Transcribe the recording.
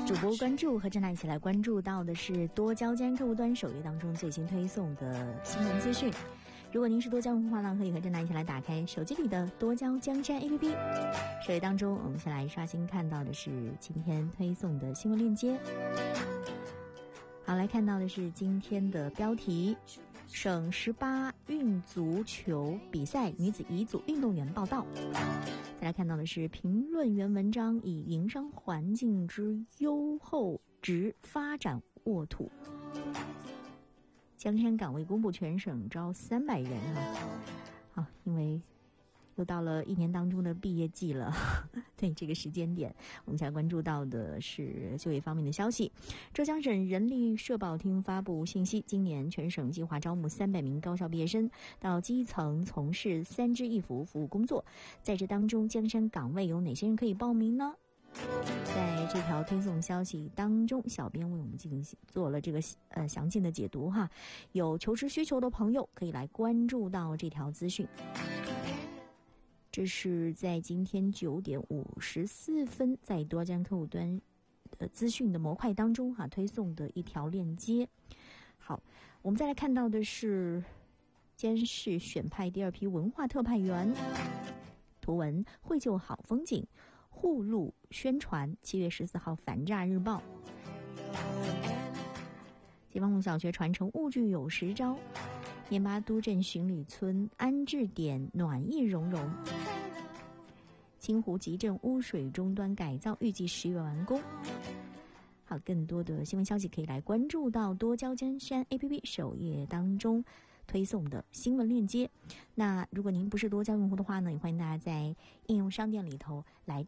主播关注和郑娜一起来关注到的是多交江客户端首页当中最新推送的新闻资讯。如果您是多交用户的话，可以和郑娜一起来打开手机里的多交江山 APP。首页当中，我们先来刷新看到的是今天推送的新闻链接。好，来看到的是今天的标题：省18运足球比赛女子乙组运动员报道。再来看到的是评论员文章以营商环境之优厚值发展沃土。江山岗位公布全省招300人好，因为又到了一年当中的毕业季了，对这个时间点，我们才关注到的是就业方面的消息。浙江省人力社保厅发布信息，今年全省计划招募300名高校毕业生到基层从事3支1服服务工作。在这当中，江山岗位有哪些人可以报名呢？在这条推送消息当中，小编为我们进行做了这个详尽的解读哈。有求职需求的朋友可以来关注到这条资讯。这是在今天9点54分，在多江客户端资讯的模块当中推送的一条链接。好，我们再来看到的是监市选派第2批文化特派员，图文绘就好风景，护路宣传。7月14号反诈日报。解放路小学传承物具有10招，雁巴都镇巡礼村安置点暖意融融。清湖集镇污水终端改造预计10月完工。好，更多的新闻消息可以来关注到多交江山 APP 首页当中推送的新闻链接。那如果您不是多交用户的话呢，也欢迎大家在应用商店里头来